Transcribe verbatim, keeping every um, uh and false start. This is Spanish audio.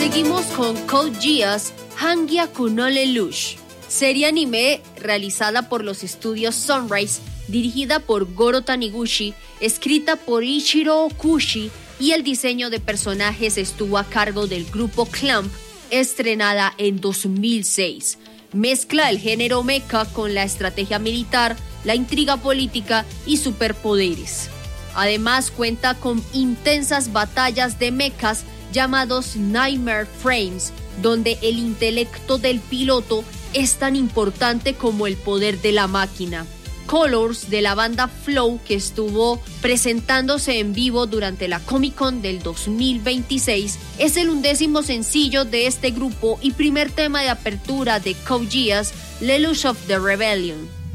Seguimos con Code Geass Hangyaku no Lelouch, serie anime realizada por los estudios Sunrise, dirigida por Goro Taniguchi, escrita por Ichiro Okushi y el diseño de personajes estuvo a cargo del grupo Clamp, estrenada en dos mil seis. Mezcla el género mecha con la estrategia militar, la intriga política y superpoderes. Además cuenta con intensas batallas de mechas llamados Nightmare Frames, donde el intelecto del piloto es tan importante como el poder de la máquina. Colors, de la banda Flow, que estuvo presentándose en vivo durante la Comic Con del dos mil veintiséis, es el undécimo sencillo de este grupo y primer tema de apertura de Code Geass, Lelouch of the Rebellion.